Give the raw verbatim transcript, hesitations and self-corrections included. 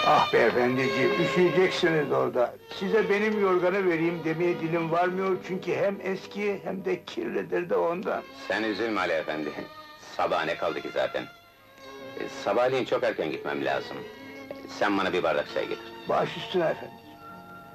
Ah beyefendiciğim, üşüyeceksiniz orada. Size benim yorganı vereyim demeye dilim varmıyor çünkü hem eski hem de kirlidir de ondan. Sen üzülme Ali efendi. Sabah ne kaldı ki zaten? E, sabahleyin çok erken gitmem lazım. Sen bana bir bardak çay getir. Baş üstüne efendim.